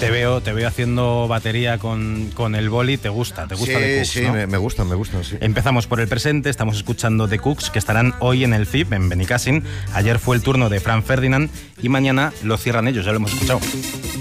Te veo haciendo batería con el boli. ¿Te gusta The Cooks? Sí, ¿no? me gustan, sí. Empezamos por el presente. Estamos escuchando The Cooks, que estarán hoy en el FIP, en Benicàssim. Ayer fue el turno de Frank Ferdinand y mañana lo cierran ellos, ya lo hemos escuchado.